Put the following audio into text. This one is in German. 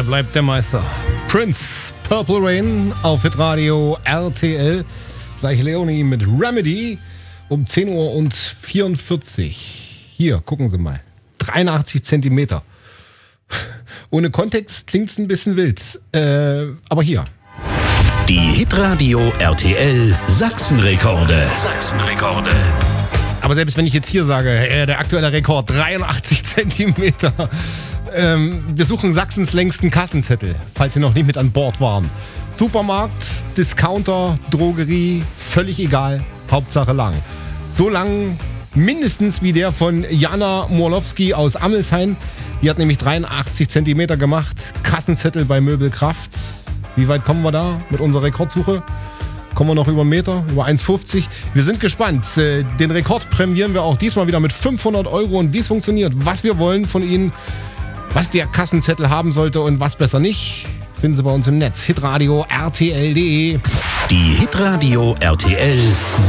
Er bleibt der Meister. Prince, Purple Rain auf Hitradio RTL. Gleich Leonie mit Remedy um 10:44 Uhr. Hier, gucken Sie mal. 83 Zentimeter. Ohne Kontext klingt's ein bisschen wild. Aber hier. Die Hitradio RTL Sachsenrekorde. Aber selbst wenn ich jetzt hier sage, der aktuelle Rekord 83 Zentimeter. Wir suchen Sachsens längsten Kassenzettel, falls Sie noch nicht mit an Bord waren. Supermarkt, Discounter, Drogerie, völlig egal, Hauptsache lang. So lang mindestens wie der von Jana Morlowski aus Ammelsheim. Die hat nämlich 83 Zentimeter gemacht. Kassenzettel bei Möbelkraft. Wie weit kommen wir da mit unserer Rekordsuche? Kommen wir noch über einen Meter, über 1,50? Wir sind gespannt. Den Rekord prämieren wir auch diesmal wieder mit 500 Euro. Und wie es funktioniert, was wir wollen von Ihnen, was der Kassenzettel haben sollte und was besser nicht, finden Sie bei uns im Netz. hitradio rtl.de. Die Hitradio RTL